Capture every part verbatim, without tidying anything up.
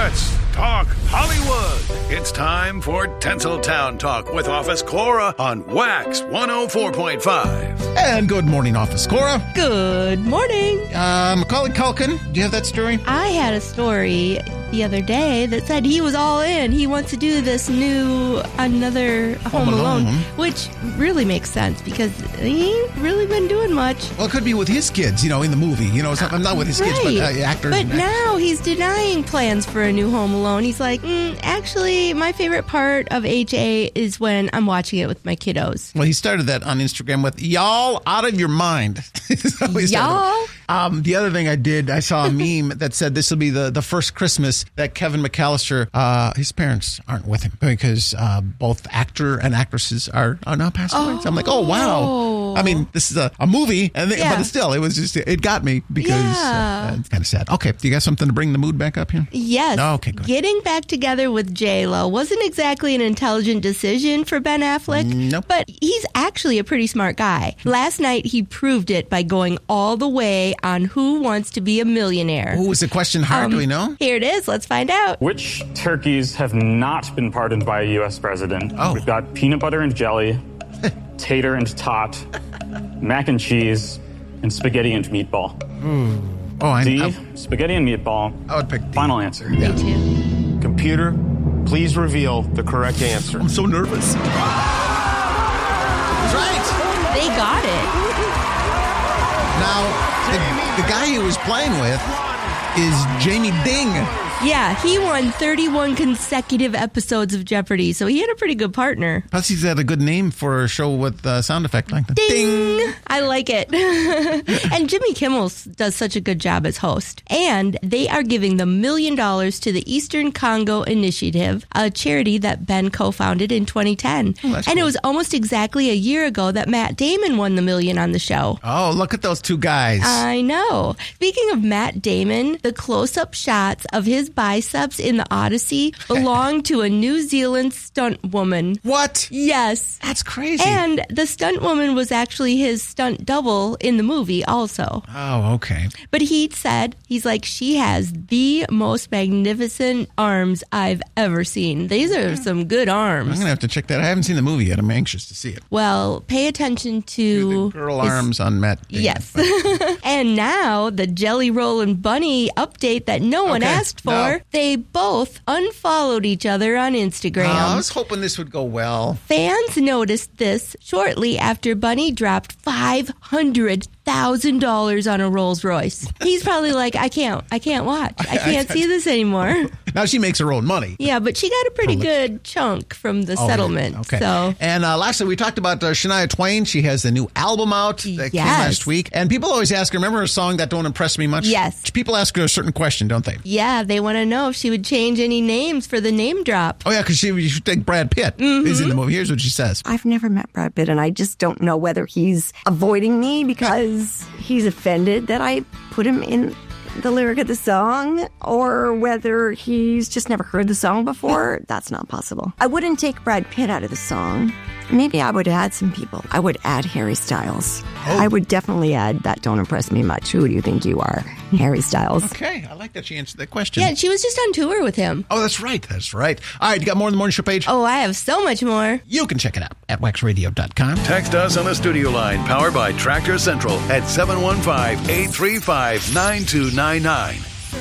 Let's talk Hollywood. It's time for Tinseltown Talk with Office Cora on Wax one oh four point five. And good morning, Office Cora. Good morning. Uh, Macaulay Culkin, do you have that story? I had a story the other day that said he was all in. He wants to do this new another Home, Home Alone, Alone, which really makes sense because he ain't really been doing much. Well, it could be with his kids, you know, in the movie. You know, it's not, not with his right. kids, but uh, actors. But and now he's denying plans for a new Home Alone. He's like, mm, actually, my favorite part of H A is when I'm watching it with my kiddos. Well, he started that on Instagram with, y'all out of your mind. Y'all? Um, the other thing I did, I saw a meme that said this will be the, the first Christmas that Kevin McAllister, uh, his parents aren't with him because uh, both actor and actresses are, are now passed away. Oh. So I'm like, oh, wow. I mean, this is a, a movie, and they, Yeah. but still, it was just, it got me because Yeah. uh, it's kind of sad. Okay, do you got something to bring the mood back up here? Yes. Oh, okay, good. Getting back together with J-Lo wasn't exactly an intelligent decision for Ben Affleck. Nope. But he's actually a pretty smart guy. Last night, he proved it by going all the way on Who Wants to Be a Millionaire. Oh, is the question hard? Um, do we know? Here it is. Let's find out. Which turkeys have not been pardoned by a U S president? Oh. We've got peanut butter and jelly, tater and tot, mac and cheese, and spaghetti and meatball. Oh, I D, I, spaghetti and meatball. I would pick D. Final answer. Me too. Computer, please reveal the correct answer. I'm so nervous. That's right. They got it. Now, the, the guy he was playing with is Jamie Ding. Yeah, he won thirty-one consecutive episodes of Jeopardy, so he had a pretty good partner. Plus, he's got a good name for a show with uh, sound effect like that. Ding! I like it. And Jimmy Kimmel does such a good job as host. And they are giving the million dollars to the Eastern Congo Initiative, a charity that Ben co-founded in twenty ten. Oh, that's and cool. it was almost exactly a year ago that Matt Damon won the million on the show. Oh, look at those two guys. I know. Speaking of Matt Damon, the close-up shots of his biceps in the Odyssey belong to a New Zealand stunt woman. What? Yes. That's crazy. And the stunt woman was actually his stunt double in the movie also. Oh, okay. But he said, he's like, she has the most magnificent arms I've ever seen. These are some good I'm arms. going to have to check that. I haven't seen the movie yet. I'm anxious to see it. Well, pay attention to... The girl his- arms on Matt Damon. Yes. And now the Jelly Roll and Bunny update that no one Okay, asked for. no. They both unfollowed each other on Instagram. Oh, I was hoping this would go well. Fans noticed this shortly after Bunny dropped five hundred thousand dollars on a Rolls Royce. He's probably like, I can't, I can't watch. I can't see this anymore. Now she makes her own money. Yeah, but she got a pretty From the- good chunk from the Oh, settlement. Okay. So And uh, lastly, we talked about uh, Shania Twain. She has a new album out that came Yes. last week. And people always ask her, remember a song that don't impress me much? Yes. People ask her a certain question, don't they? yeah, they want to know if she would change any names for the name drop. Oh, yeah, because she, you should think Brad Pitt Mm-hmm. is in the movie. Here's what she says. I've never met Brad Pitt, and I just don't know whether he's avoiding me because he's offended that I put him in the lyric of the song, or whether he's just never heard the song before. That's not possible. I wouldn't take Brad Pitt out of the song. Maybe I would add some people. I would add Harry Styles. Oh. I would definitely add That Don't Impress Me Much. Who do you think you are? Harry Styles. Okay, I like that she answered that question. Yeah, she was just on tour with him. Oh, that's right. That's right. All right, you got more on the morning show page? Oh, I have so much more. You can check it out at wax radio dot com. Text us on the studio line powered by Tractor Central at seven one five, eight three five, nine two nine nine.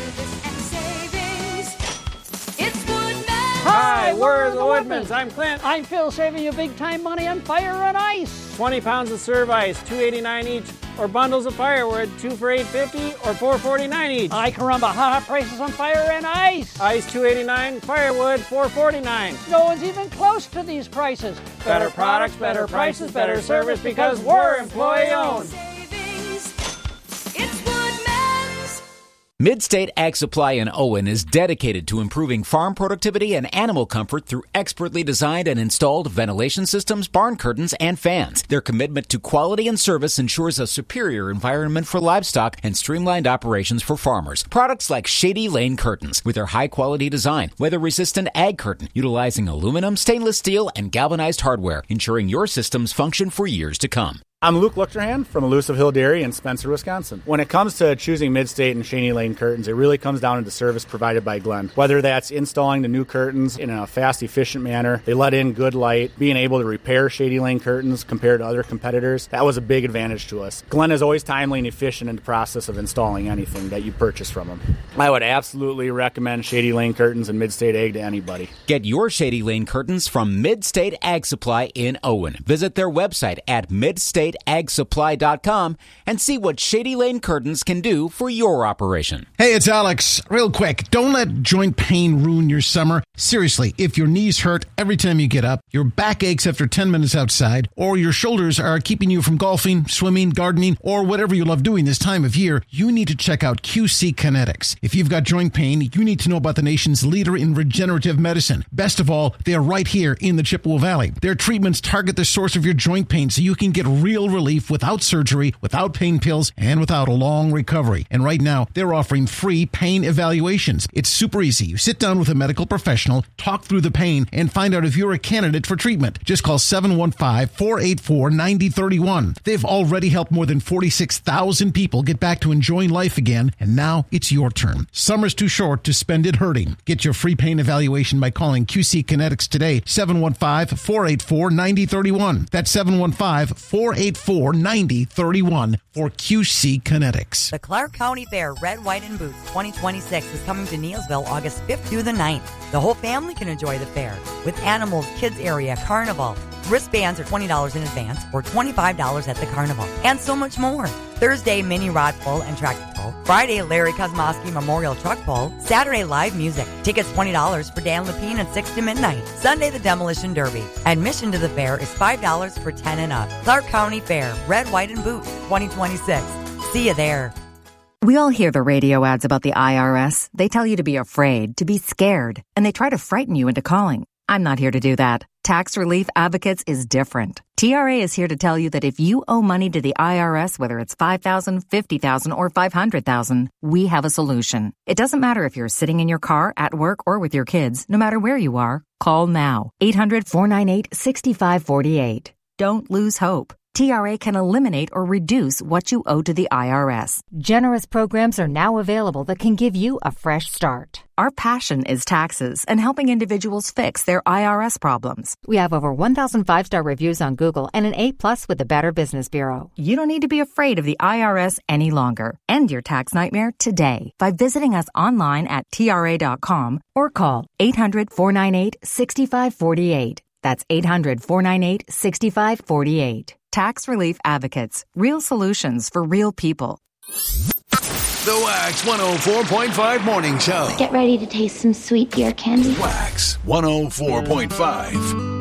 Hi, we're the Woodmans. I'm Clint. I'm Phil, saving you big time money on fire and ice. twenty pounds of serve ice, two eighty-nine each, or bundles of firewood, two for eight fifty or four forty-nine each. Ay caramba, hot, hot prices on fire and ice. Ice two eighty-nine, firewood four forty-nine. No one's even close to these prices. Better products, better prices, better service because we're employee owned. Midstate Ag Supply in Owen is dedicated to improving farm productivity and animal comfort through expertly designed and installed ventilation systems, barn curtains, and fans. Their commitment to quality and service ensures a superior environment for livestock and streamlined operations for farmers. Products like Shady Lane Curtains with their high-quality design, weather-resistant ag curtain utilizing aluminum, stainless steel, and galvanized hardware, ensuring your systems function for years to come. I'm Luke Luchterhan from Elusive Hill Dairy in Spencer, Wisconsin. When it comes to choosing Mid-State and Cheney Lane curtains, it really comes down to the service provided by Glenn. Whether that's installing the new curtains in a fast, efficient manner, they let in good light, being able to repair Shady Lane curtains compared to other competitors, that was a big advantage to us. Glenn is always timely and efficient in the process of installing anything that you purchase from him. I would absolutely recommend Shady Lane curtains and Mid-State Ag to anybody. Get your Shady Lane curtains from Mid-State Ag Supply in Owen. Visit their website at midstate ag supply dot com and see what Shady Lane curtains can do for your operation. Hey, it's Alex. Real quick, don't let joint pain ruin your summer. Seriously, if your knees hurt every time you get up, your back aches after ten minutes outside, or your shoulders are keeping you from golfing, swimming, gardening, or whatever you love doing this time of year, you need to check out Q C Kinetics. If you've got joint pain, you need to know about the nation's leader in regenerative medicine. Best of all, they are right here in the Chippewa Valley. Their treatments target the source of your joint pain so you can get real relief without surgery, without pain pills, and without a long recovery. And right now, they're offering free pain evaluations. It's super easy. You sit down with a medical professional, talk through the pain, and find out if you're a candidate for treatment. Just call seven one five, four eight four, nine zero three one. They've already helped more than forty-six thousand people get back to enjoying life again, and now it's your turn. Summer's too short to spend it hurting. Get your free pain evaluation by calling Q C Kinetics today, seven one five, four eight four, nine zero three one. That's seven one five, four eight four, nine zero three one for Q C Kinetics. The Clark County Fair Red, White, and Boots twenty twenty-six is coming to Neilsville August fifth through the ninth. The whole family can enjoy the fair with animals, kids area, carnival. Wristbands are twenty dollars in advance or twenty-five dollars at the carnival. And so much more. Thursday, mini rod pull and tractor pull. Friday, Larry Kosmowski Memorial Truck Pull. Saturday, live music. Tickets twenty dollars for Dan Lepine and six to midnight. Sunday, the Demolition Derby. Admission to the fair is five dollars for ten and up. Clark County Fair, Red, White, and Boots twenty twenty-six. See you there. We all hear the radio ads about the I R S. They tell you to be afraid, to be scared, and they try to frighten you into calling. I'm not here to do that. Tax Relief Advocates is different. T R A is here to tell you that if you owe money to the I R S, whether it's five thousand dollars, fifty thousand dollars, or five hundred thousand dollars, we have a solution. It doesn't matter if you're sitting in your car, at work, or with your kids. No matter where you are, call now. eight hundred, four nine eight, six five four eight. Don't lose hope. T R A can eliminate or reduce what you owe to the I R S. Generous programs are now available that can give you a fresh start. Our passion is taxes and helping individuals fix their I R S problems. We have over one thousand five-star reviews on Google and an A plus with the Better Business Bureau. You don't need to be afraid of the I R S any longer. End your tax nightmare today by visiting us online at T R A dot com or call eight hundred, four nine eight, six five four eight. That's eight hundred, four nine eight, six five four eight. Tax Relief Advocates. Real solutions for real people. The Wax one oh four point five Morning Show. Get ready to taste some sweet deer candy. Wax one oh four point five.